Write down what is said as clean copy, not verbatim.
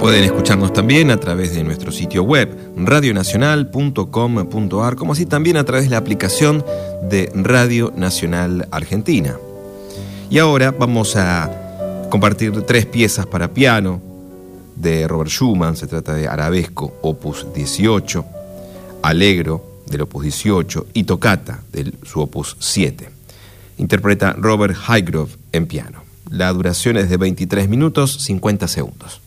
Pueden escucharnos también a través de nuestro sitio web radionacional.com.ar, como así también a través de la aplicación de Radio Nacional Argentina. Y ahora vamos a compartir 3 piezas para piano de Robert Schumann. Se trata de Arabesco, opus 18, Allegro, del opus 18, y Toccata, de su opus 7. Interpreta Robert Highgrove en piano. La duración es de 23 minutos 50 segundos.